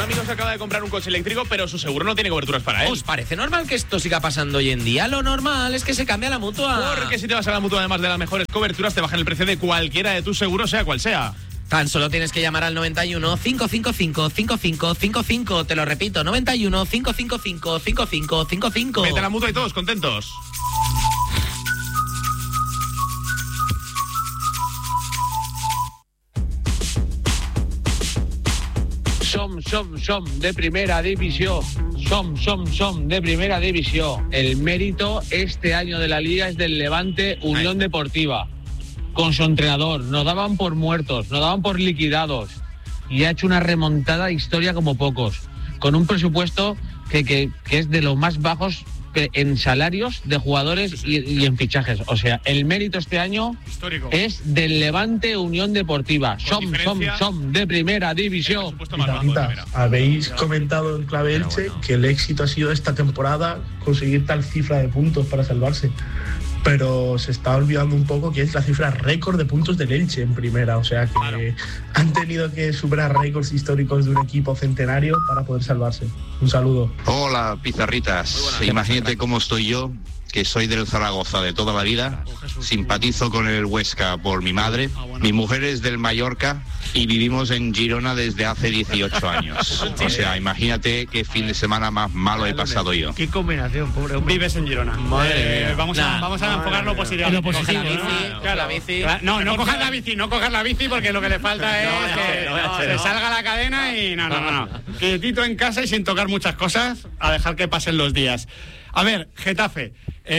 amigo se acaba de comprar un coche eléctrico, pero su seguro no tiene coberturas para él. ¿Os parece normal que esto siga pasando hoy en día? Lo normal es que se cambie a la Mutua. Porque si te vas a la Mutua, además de las mejores coberturas, te bajan el precio de cualquiera de tus seguros, sea cual sea. Tan solo tienes que llamar al 91 555 5555. Te lo repito, 91 555 5555. Vete a la Mutua y todos contentos. Som de primera división. Som de primera división. El mérito este año de la Liga es del Levante Unión Deportiva. Con su entrenador. Nos daban por muertos, nos daban por liquidados. Y ha hecho una remontada de historia como pocos. Con un presupuesto que es de los más bajos en salarios de jugadores y en fichajes. O sea, el mérito este año histórico es del Levante Unión Deportiva. Som de primera división. Habéis comentado en Clave Elche que el éxito ha sido esta temporada conseguir tal cifra de puntos para salvarse. Pero se está olvidando un poco que es la cifra récord de puntos del Elche en primera. O sea que han tenido que superar récords históricos de un equipo centenario para poder salvarse. Un saludo. Hola, pizarritas. Imagínate cómo estoy yo, que soy del Zaragoza de toda la vida. Simpatizo con el Huesca por mi madre. Mi mujer es del Mallorca y vivimos en Girona desde hace 18 años. O sea, imagínate qué fin de semana más malo he pasado yo. Qué combinación, pobre hombre. Vives en Girona. Vamos a enfocarlo positivo. Coge la bici. No cojas la bici porque lo que le falta es que se salga la cadena y no. Quietito en casa y sin tocar muchas cosas, a dejar que pasen los días. A ver, Getafe,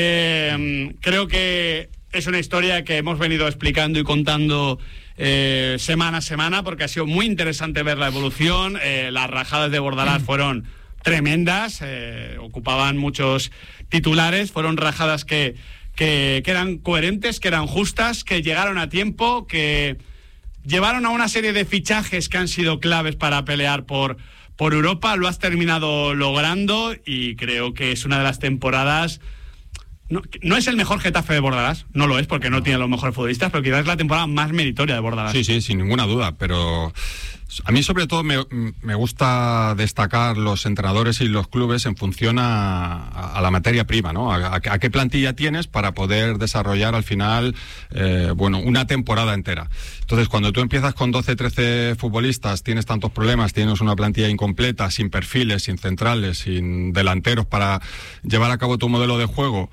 creo que es una historia que hemos venido explicando y contando semana a semana, porque ha sido muy interesante ver la evolución. Las rajadas de Bordalás fueron tremendas, ocupaban muchos titulares, fueron rajadas que eran coherentes, que eran justas, que llegaron a tiempo, que llevaron a una serie de fichajes que han sido claves para pelear por Europa. Lo has terminado logrando y creo que es una de las temporadas. No es el mejor Getafe de Bordalás, no lo es porque no tiene los mejores futbolistas, pero quizás es la temporada más meritoria de Bordalás. Sí, sin ninguna duda, pero a mí sobre todo me gusta destacar los entrenadores y los clubes en función a la materia prima, ¿no? A qué plantilla tienes para poder desarrollar al final una temporada entera. Entonces, cuando tú empiezas con 12, 13 futbolistas, tienes tantos problemas, tienes una plantilla incompleta, sin perfiles, sin centrales, sin delanteros para llevar a cabo tu modelo de juego,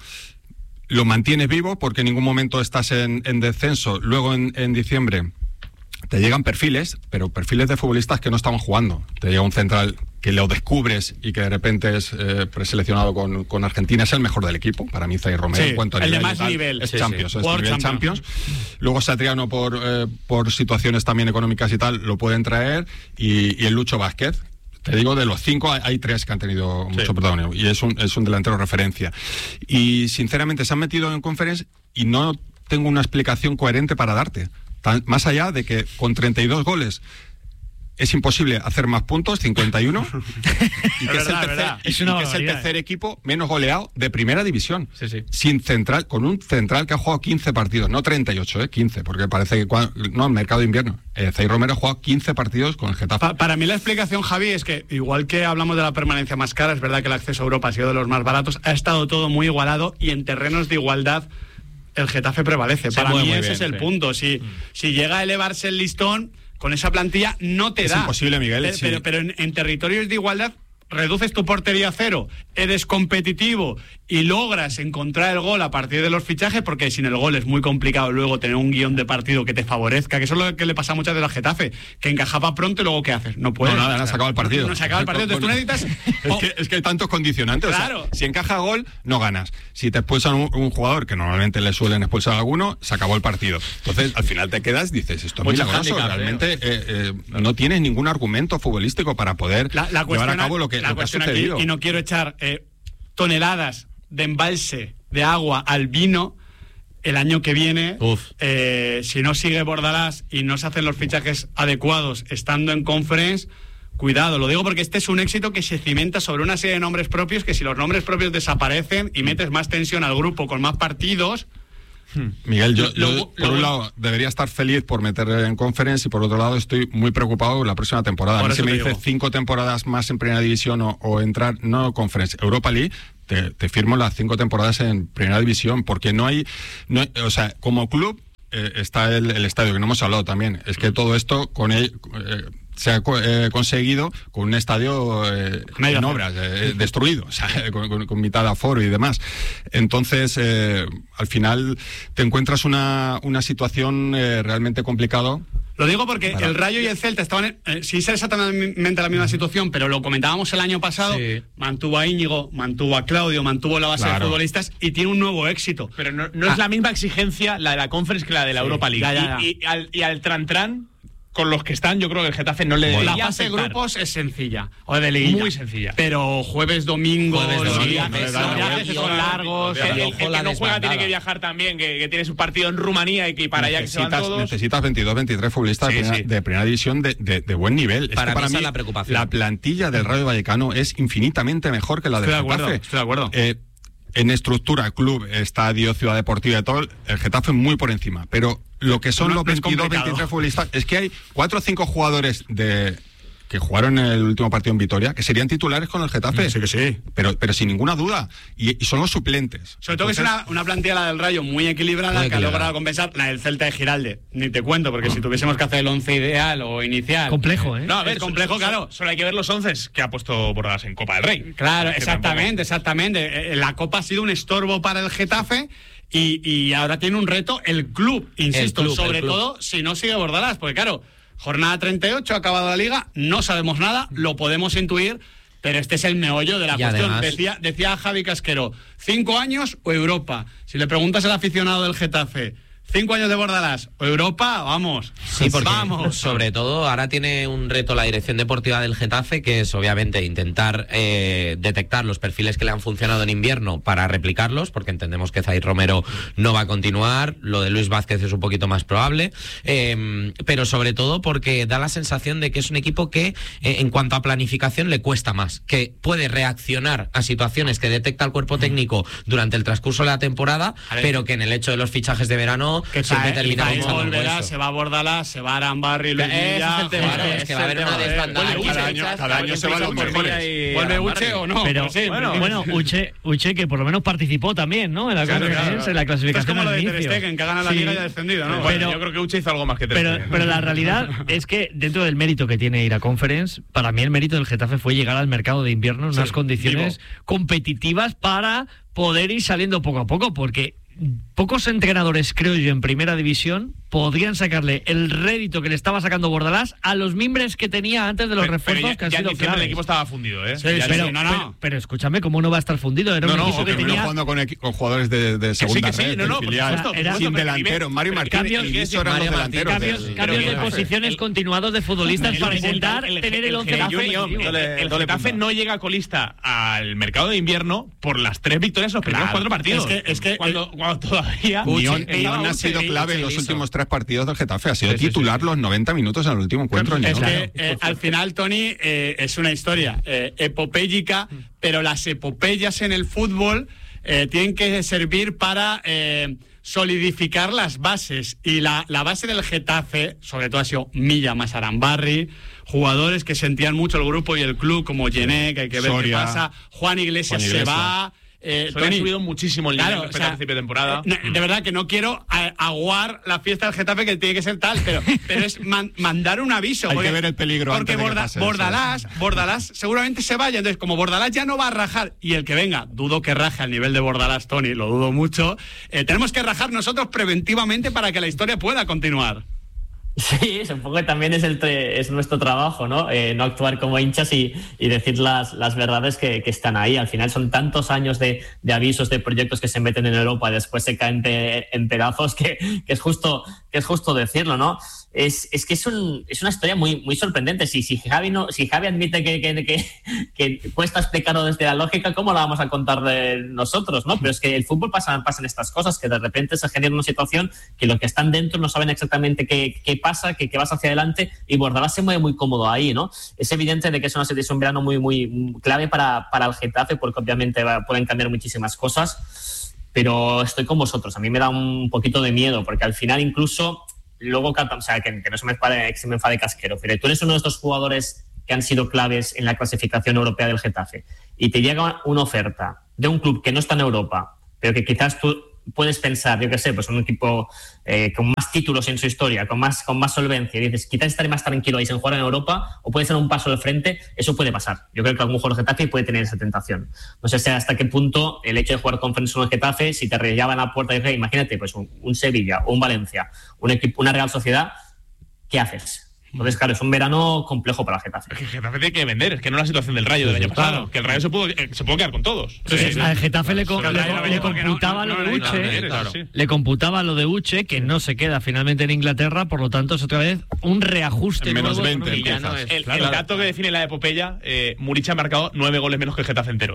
lo mantienes vivo porque en ningún momento estás en descenso. Luego en diciembre te llegan perfiles, pero perfiles de futbolistas que no estaban jugando. Te llega un central que lo descubres y que de repente es preseleccionado con Argentina, es el mejor del equipo. Para mí, Zaire Romero, en cuanto a el nivel de más nivel. Es Champions, es nivel Champions. Luego Satriano por situaciones también económicas y tal, lo pueden traer. Y el Lucho Vázquez. Te digo, de los 5 hay 3 que han tenido mucho protagonismo y es un delantero referencia. Y sinceramente se han metido en Conference y no tengo una explicación coherente para darte. Más allá de que con 32 goles es imposible hacer más puntos, 51, y que es el tercer equipo menos goleado de primera división. Sí. Sin central, con un central que ha jugado 15 partidos, no 38, 15, porque parece que no, el mercado de invierno. Zaire Romero ha jugado 15 partidos con el Getafe. Para mí la explicación, Javi, es que igual que hablamos de la permanencia más cara, es verdad que el acceso a Europa ha sido de los más baratos, ha estado todo muy igualado y en terrenos de igualdad el Getafe prevalece. Para mí ese es el punto. Si llega a elevarse el listón, con esa plantilla no te da. Es imposible, Miguel. Pero en territorios de igualdad reduces tu portería a 0, eres competitivo y logras encontrar el gol a partir de los fichajes, porque sin el gol es muy complicado luego tener un guión de partido que te favorezca, que eso es lo que le pasa muchas veces al Getafe, que encajaba pronto y luego ¿qué haces? No puedes. No se acaba el partido. No se acaba el partido, entonces tú necesitas... Es que hay tantos condicionantes. Claro. O sea, si encaja gol, no ganas. Si te expulsan un jugador, que normalmente le suelen expulsar a alguno, se acabó el partido. Entonces, al final te quedas, dices, esto es milagroso. Realmente no tienes ningún argumento futbolístico para poder llevar a cabo lo que ha sucedido. Aquí, y no quiero echar toneladas de embalse de agua al vino el año que viene. Si no sigue Bordalás y no se hacen los fichajes adecuados estando en Conference, cuidado, lo digo porque este es un éxito que se cimenta sobre una serie de nombres propios, que si los nombres propios desaparecen y metes más tensión al grupo con más partidos, Miguel, yo por un lado debería estar feliz por meter en Conference y por otro lado estoy muy preocupado por la próxima temporada. A mí si me dices 5 temporadas más en Primera División o entrar, no Conference, Europa League, te firmo las 5 temporadas en Primera División, porque no hay o sea, como club está el estadio, que no hemos hablado también. Es que todo esto con él... se ha conseguido con un estadio en obras, destruido, o sea, con mitad de aforo y demás. Entonces, al final te encuentras una situación realmente complicada. Lo digo porque el Rayo y el Celta estaban sin ser exactamente la misma situación, pero lo comentábamos el año pasado. Sí. Mantuvo a Íñigo, mantuvo a Claudio, mantuvo la base de futbolistas y tiene un nuevo éxito. Pero no es la misma exigencia la de la Conference que la de la Europa League. Y al Tran con los que están, yo creo que el Getafe no le... La fase de grupos es sencilla, o de liguilla. Muy sencilla. Pero jueves, domingo, los viajes son largos. El que no juega tiene que viajar también, que tiene su partido en Rumanía y que para allá que se van todos. Necesitas 22, 23 futbolistas de primera división de buen nivel. Para mí la preocupación. La plantilla del Rayo Vallecano es infinitamente mejor que la del Getafe. Estoy de acuerdo. En estructura, club, estadio, ciudad deportiva y todo, el Getafe muy por encima. Pero lo que son los 22, 23 futbolistas, es que hay 4 o 5 jugadores que jugaron en el último partido en Vitoria, que serían titulares con el Getafe. Sí que sí. Pero sin ninguna duda. Y son los suplentes. Sobre todo que es una plantilla, la del Rayo, muy equilibrada, que ha logrado compensar la del Celta de Giralde. Ni te cuento, porque si tuviésemos que hacer el 11 ideal o inicial... Complejo, ¿eh? No, a ver, es complejo, claro. Solo hay que ver los 11 que ha puesto Bordalas en Copa del Rey. Claro, exactamente. La Copa ha sido un estorbo para el Getafe y ahora tiene un reto el club, insisto, sobre todo si no sigue Bordalas, porque claro... Jornada 38, ha acabado la Liga, no sabemos nada, lo podemos intuir, pero este es el meollo de la cuestión. Además, decía Javi Casquero, 5 años o Europa. Si le preguntas al aficionado del Getafe, 5 años de Bordalas o Europa, vamos. Sí, porque sobre todo ahora tiene un reto la dirección deportiva del Getafe, que es obviamente intentar detectar los perfiles que le han funcionado en invierno para replicarlos, porque entendemos que Zaid Romero no va a continuar, lo de Luis Vázquez es un poquito más probable, pero sobre todo porque da la sensación de que es un equipo que en cuanto a planificación le cuesta más, que puede reaccionar a situaciones que detecta el cuerpo técnico durante el transcurso de la temporada, pero que en el hecho de los fichajes de verano que siempre terminamos volverá, se va a Bordalas, se va a Arambarri, Luis Villa. Es que va a haber una desbandada. Cada año se van los mejores. ¿Vuelve Uche o no? Pero bueno, Uche que por lo menos participó también, ¿no? En la en la clasificación. Es como lo de Ter Stegen, que gana la Liga y ha descendido, ¿no? Yo creo que Uche hizo algo más que Ter Stegen. Pero la realidad es que dentro del mérito que tiene ir a Conference, para mí el mérito del Getafe fue llegar al mercado de invierno en unas condiciones competitivas para poder ir saliendo poco a poco, porque pocos entrenadores, creo yo, en Primera División podrían sacarle el rédito que le estaba sacando Bordalas a los mimbres que tenía antes de los refuerzos que han sido claves. El equipo estaba fundido, ¿eh? Pero escúchame, ¿cómo no va a estar fundido? Era un equipo que tenía... jugando con jugadores de segunda red, filial, sin delantero. Mario Martínez cambios de posiciones continuados de futbolistas para intentar tener el 11 El Getafe no llega colista al mercado de invierno por las 3 victorias en los primeros 4 partidos. Es que cuando todavía... Nión ha sido clave en los últimos 3 partidos del Getafe. Ha sido titular los 90 minutos en el último encuentro. Es que al final, Tony, es una historia epopéyica, pero las epopeyas en el fútbol tienen que servir para solidificar las bases. Y la base del Getafe, sobre todo, ha sido Milla más Arambarri, jugadores que sentían mucho el grupo y el club, como Yené, que hay que ver qué pasa. Juan Iglesias se va... Tony ha subido muchísimo el nivel respecto al principio de temporada. De verdad que no quiero aguar la fiesta del Getafe, que tiene que ser tal, pero es mandar un aviso. Hay que ver el peligro. Porque Bordalas seguramente se vaya. Entonces, como Bordalas ya no va a rajar, y el que venga, dudo que raje al nivel de Bordalas, Tony, lo dudo mucho, tenemos que rajar nosotros preventivamente para que la historia pueda continuar. Sí, supongo que también es nuestro trabajo, ¿no? No actuar como hinchas y decir las verdades que están ahí. Al final son tantos años de avisos, de proyectos que se meten en Europa y después se caen en pedazos que es justo decirlo, ¿no? Es que es una historia muy, muy sorprendente. Si Javi admite que cuesta explicarlo desde la lógica, ¿cómo la vamos a contar de nosotros, no? Pero es que el fútbol pasan estas cosas, que de repente se genera una situación que los que están dentro no saben exactamente qué pasa, que vas hacia adelante, y Bordalas se mueve muy cómodo ahí, ¿no? Es evidente de que es un verano muy, muy clave para el Getafe, porque obviamente pueden cambiar muchísimas cosas. pero estoy con vosotros. A mí me da un poquito de miedo, porque al final incluso, luego, o sea, que no se me enfade Casquero, pero tú eres uno de estos jugadores que han sido claves en la clasificación europea del Getafe, y te llega una oferta de un club que no está en Europa, pero que quizás tú puedes pensar, yo qué sé, pues un equipo con más títulos en su historia, con más solvencia, y dices, quizás estaré más tranquilo ahí sin jugar en Europa, o puede ser un paso al frente. Eso puede pasar. Yo creo que algún jugador de Getafe puede tener esa tentación. No sé hasta qué punto el hecho de jugar Conference con el Getafe, si te rellaban la puerta y imagínate, pues un Sevilla o un Valencia, un Real Sociedad, ¿qué haces? Entonces, claro, es un verano complejo para el Getafe. Es que el Getafe tiene que vender, es que no la situación del Rayo del año pasado, que el Rayo se puede quedar con todos. Al Getafe le computaba lo de Uche, le computaba lo de Uche, que no se queda finalmente en Inglaterra, por lo tanto es otra vez un reajuste. En menos nuevo 20 el dato que define la epopeya, Muric ha marcado 9 goles menos que el Getafe entero.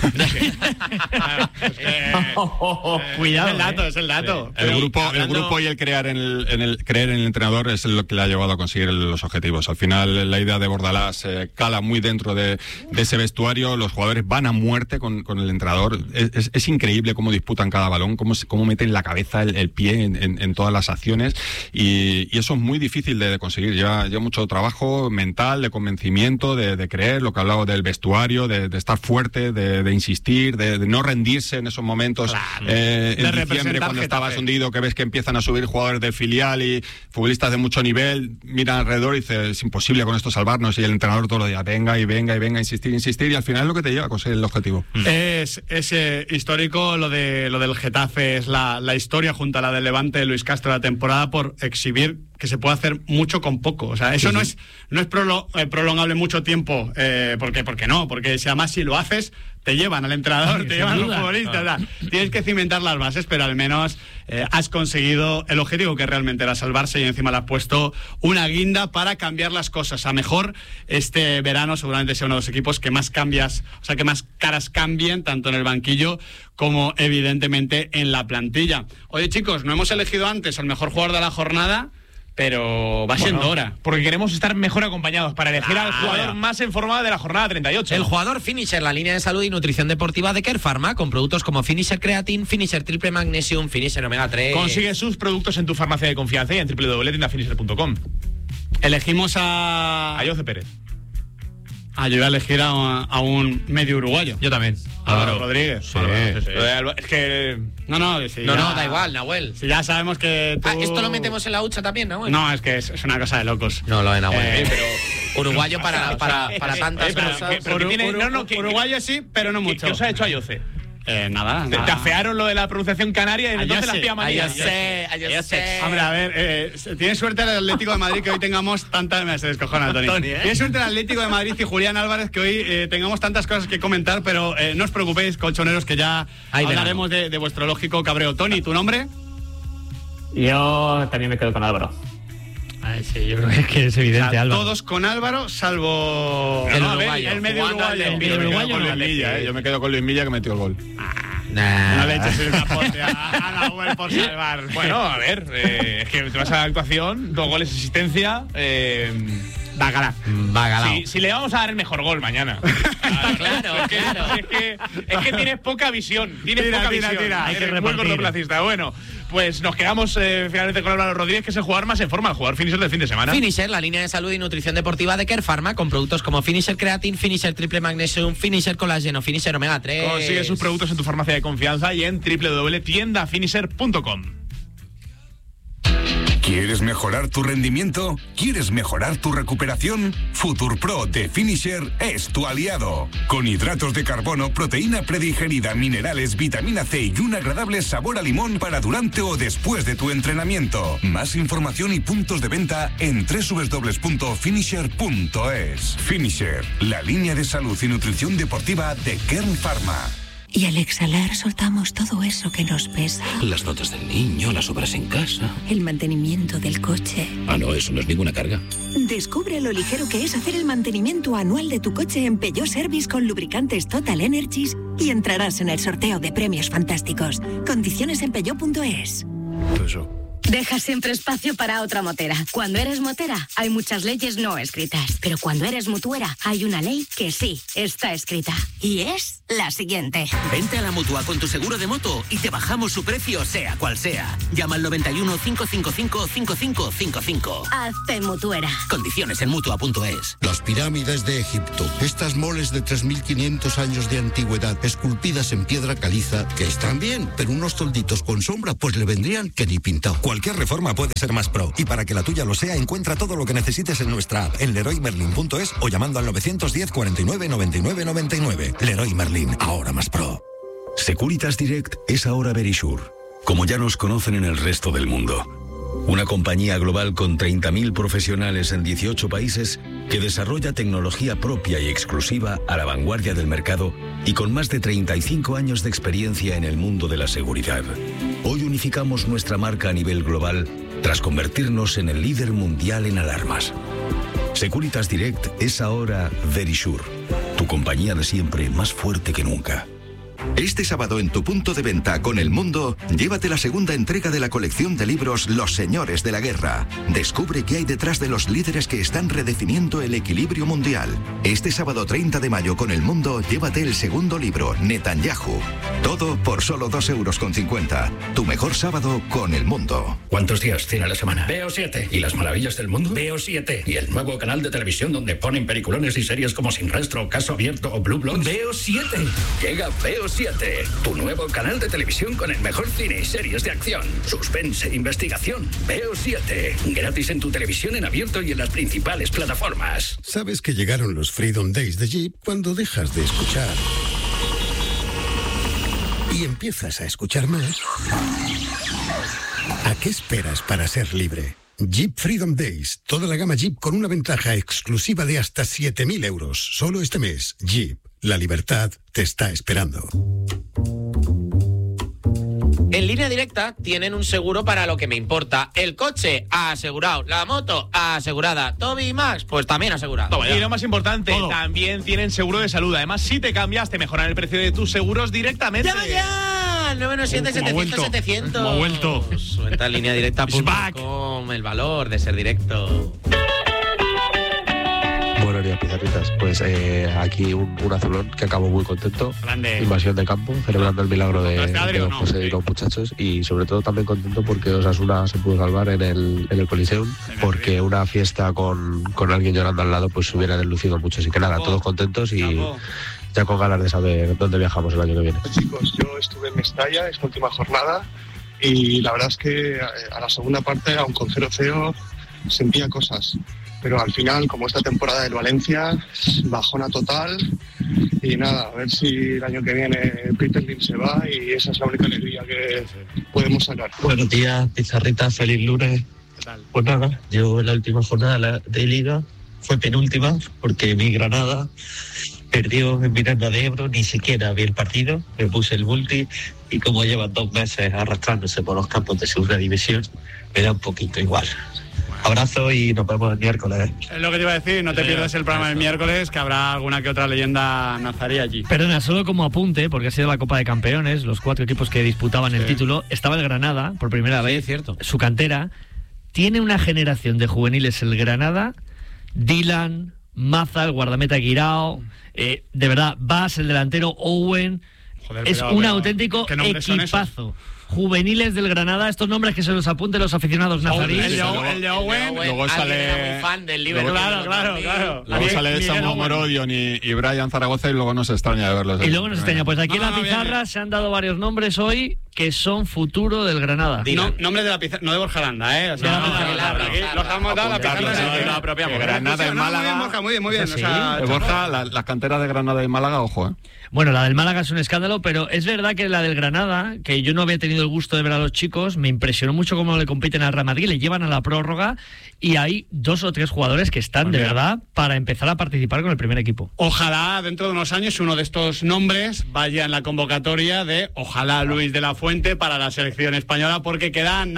Cuidado, es el dato. El grupo y el creer en el entrenador es lo que le ha llevado a conseguir los objetivos. Al final la idea de Bordalás cala muy dentro de ese vestuario, los jugadores van a muerte con el entrenador. Es increíble cómo disputan cada balón, cómo meten la cabeza, el pie en todas las acciones, y eso es muy difícil de conseguir. Lleva mucho trabajo mental, de convencimiento, de creer, lo que hablaba del vestuario, de estar fuerte, de insistir, de no rendirse en esos momentos. En diciembre, cuando estabas hundido, que ves que empiezan a subir jugadores del filial y futbolistas de mucho nivel, miran alrededor y dice, es imposible con esto salvarnos, y el entrenador todos los días venga, insistir, y al final es lo que te lleva a conseguir el objetivo. Es histórico lo del Getafe, es la historia junto a la del Levante de Luis Castro la temporada por exhibir que se puede hacer mucho con poco. O sea, eso no es prolongable mucho tiempo, porque si además si lo haces, te llevan al entrenador, te llevan a los futbolistas. O sea, tienes que cimentar las bases, pero al menos has conseguido el objetivo, que realmente era salvarse, y encima le has puesto una guinda para cambiar las cosas a mejor. Este verano seguramente sea uno de los equipos que más que más caras cambien, tanto en el banquillo como evidentemente en la plantilla. Oye, chicos, no hemos elegido antes al mejor jugador de la jornada, pero va siendo hora. Porque queremos estar mejor acompañados para elegir al jugador más en forma de la jornada 38. El jugador Finisher, la línea de salud y nutrición deportiva de Care Pharma, con productos como Finisher Creatine, Finisher Triple Magnesium, Finisher Omega 3. Consigue sus productos en tu farmacia de confianza y en www.tiendafinisher.com. Elegimos a Jose Pérez. Yo voy a elegir a un medio uruguayo. Yo también. Álvaro Rodríguez. Sí. Es que... No, da igual, Nahuel. Si ya sabemos que tú... ¿Esto lo metemos en la hucha también, Nahuel? No, es que es una cosa de locos. No, lo de Nahuel. Pero uruguayo para tantas cosas. Uruguayo sí, pero no mucho. ¿Qué os ha hecho Jose? Nada. Te afearon lo de la pronunciación canaria y entonces la tía María. Yo sé. Hombre, a ver, tiene suerte el Atlético de Madrid que hoy tengamos tantas... Se descojona, Tony. Tiene suerte el Atlético de Madrid y Julián Álvarez que hoy tengamos tantas cosas que comentar, pero no os preocupéis, colchoneros, que ya hablaremos de vuestro lógico cabreo. Tony, ¿tu nombre? Yo también me quedo con Álvaro. Sí, yo creo que es evidente, Álvaro. Todos con Álvaro, salvo el medio uruguayo. Yo me quedo con Luis Milla, que metió el gol. No le eches el capote a Nahuel por salvar. Bueno, a ver, es que te vas a la actuación, 2 goles de asistencia. Bacalao. Si le vamos a dar el mejor gol mañana. Claro. Es que tienes poca visión. Tira. Hay que muy cortoplacista. Bueno, pues nos quedamos finalmente con Álvaro Rodríguez, que es el jugador más en forma, el jugador Finisher del fin de semana. Finisher, la línea de salud y nutrición deportiva de Care Pharma, con productos como Finisher Creatine, Finisher Triple Magnesium, Finisher Colágeno, Finisher Omega 3. Consigue sus productos en tu farmacia de confianza y en www.tiendafinisher.com. ¿Quieres mejorar tu rendimiento? ¿Quieres mejorar tu recuperación? FuturPro de Finisher es tu aliado. Con hidratos de carbono, proteína predigerida, minerales, vitamina C y un agradable sabor a limón para durante o después de tu entrenamiento. Más información y puntos de venta en www.finisher.es. Finisher, la línea de salud y nutrición deportiva de Kern Pharma. Y al exhalar soltamos todo eso que nos pesa. Las notas del niño, las obras en casa. El mantenimiento del coche. No, eso no es ninguna carga. Descubre lo ligero que es hacer el mantenimiento anual de tu coche en Peugeot Service con lubricantes Total Energies y entrarás en el sorteo de premios fantásticos. Condiciones en Peugeot.es. Deja siempre espacio para otra motera. Cuando eres motera, hay muchas leyes no escritas. Pero cuando eres mutuera, hay una ley que sí está escrita. Y es la siguiente. Vente a la Mutua con tu seguro de moto y te bajamos su precio, sea cual sea. Llama al 91 555 5555. Hazte mutuera. Condiciones en Mutua.es. Las pirámides de Egipto. Estas moles de 3.500 años de antigüedad, esculpidas en piedra caliza, que están bien, pero unos tolditos con sombra, pues le vendrían que ni pintado. Cualquier reforma puede ser más pro, y para que la tuya lo sea, encuentra todo lo que necesites en nuestra app, en LeroyMerlin.es o llamando al 910 49 99 99. Leroy Merlin, ahora más pro. Securitas Direct es ahora Verisure, como ya nos conocen en el resto del mundo. Una compañía global con 30.000 profesionales en 18 países que desarrolla tecnología propia y exclusiva a la vanguardia del mercado y con más de 35 años de experiencia en el mundo de la seguridad. Hoy unificamos nuestra marca a nivel global tras convertirnos en el líder mundial en alarmas. Securitas Direct es ahora Verisure, tu compañía de siempre más fuerte que nunca. Este sábado en tu punto de venta con El Mundo, llévate la segunda entrega de la colección de libros Los Señores de la Guerra. Descubre qué hay detrás de los líderes que están redefiniendo el equilibrio mundial. Este sábado 30 de mayo con El Mundo, llévate el segundo libro, Netanyahu. Todo por solo 2,50 €. Tu mejor sábado con El Mundo. ¿Cuántos días tiene la semana? Veo 7. ¿Y las maravillas del mundo? Veo 7. ¿Y el nuevo canal de televisión donde ponen peliculones y series como Sin Rastro, Caso Abierto o Blue Bloods? Veo 7. Llega Veo 7, tu nuevo canal de televisión con el mejor cine y series de acción, suspense e investigación. Veo 7, gratis en tu televisión en abierto y en las principales plataformas. ¿Sabes que llegaron los Freedom Days de Jeep cuando dejas de escuchar y empiezas a escuchar más? ¿A qué esperas para ser libre? Jeep Freedom Days, toda la gama Jeep con una ventaja exclusiva de hasta 7.000 €. Solo este mes, Jeep. La libertad te está esperando. En Línea Directa tienen un seguro para lo que me importa. El coche, asegurado. La moto, asegurada. Toby y Max, pues también asegurado. Y lo más importante, también tienen seguro de salud. Además, si te cambias, te mejoran el precio de tus seguros directamente. ¡Ya! 917-700-700. Como ha vuelto. Suelta en lineadirecta.com el valor de ser directo. Buenos días, pizarritas. Pues aquí un azulón que acabó muy contento. Grande. Invasión de campo, celebrando el milagro de don José y los muchachos. Y sobre todo también contento porque Osasuna se pudo salvar en el Coliseum, porque una fiesta con alguien llorando al lado pues se hubiera deslucido mucho. Así que nada, todos contentos y ya con ganas de saber dónde viajamos el año que viene. Chicos, yo estuve en Mestalla esta última jornada y la verdad es que a la segunda parte, aun con 0-0, sentía cosas. Pero al final, como esta temporada del Valencia, bajona total. Y nada, a ver si el año que viene Peter Lim se va y esa es la única alegría que podemos sacar. Buenos días, pizarritas, feliz lunes. ¿Qué tal? Pues nada, yo en la última jornada de Liga fue penúltima porque mi Granada perdió en Miranda de Ebro, ni siquiera vi el partido, me puse el multi y como llevan 2 meses arrastrándose por los campos de segunda división, me da un poquito igual. Abrazo y nos vemos el miércoles. Es lo que te iba a decir, no te pierdas el programa del miércoles, que habrá alguna que otra leyenda nazarí allí. Perdona, solo como apunte, porque ha sido la Copa de Campeones, los 4 equipos que disputaban el título, estaba el Granada, por primera vez, cierto. Su cantera, tiene una generación de juveniles el Granada, Dylan, Maza, el guardameta Guirao, de verdad, Bas, el delantero, Owen, es un auténtico equipazo. Juveniles del Granada, estos nombres que se los apunten los aficionados nazaríes. El de Owen. Luego sale muy fan del Liverpool. Claro. Luego sale Samu Morodion y Brian Zaragoza y luego nos extraña de verlos. Y luego nos extraña. Pues aquí en la pizarra se han dado varios nombres hoy que son futuro del Granada. Nombres de la pizarra, no de Borja Aranda, ¿eh? O sea, los hemos dado la pizarra. Granada y Málaga. Muy bien. Borja, las canteras de Granada y Málaga, ojo, Bueno, la del Málaga es un escándalo, pero es verdad que la del Granada, que yo no había tenido el gusto de ver a los chicos, me impresionó mucho cómo le compiten al Real Madrid, le llevan a la prórroga y hay 2 o 3 jugadores que están de verdad para empezar a participar con el primer equipo. Ojalá dentro de unos años uno de estos nombres vaya en la convocatoria de ojalá Luis de la Fuente para la selección española, porque quedan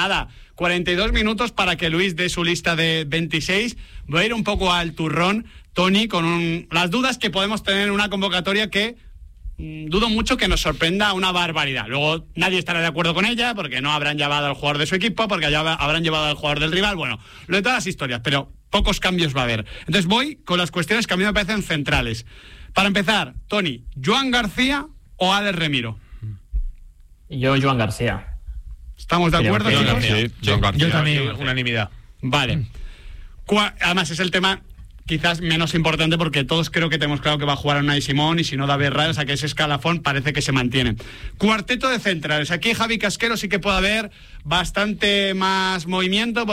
42 minutos para que Luis dé su lista de 26. Voy a ir un poco al turrón, Tony, con las dudas que podemos tener en una convocatoria que dudo mucho que nos sorprenda una barbaridad. Luego nadie estará de acuerdo con ella porque no habrán llevado al jugador de su equipo, porque ya habrán llevado al jugador del rival, bueno, lo de todas las historias, pero pocos cambios va a haber. Entonces voy con las cuestiones que a mí me parecen centrales. Para empezar, Tony, ¿Joan García o Alex Remiro? Yo, Joan García. ¿Estamos de acuerdo? Joan García. Yo también. Unanimidad. Vale. Además es el tema quizás menos importante porque todos creo que tenemos claro que va a jugar a Unai Simón y si no David Raya, o sea que ese escalafón parece que se mantiene. Cuarteto de centrales. Aquí Javi Casquero sí que puede haber bastante más movimiento.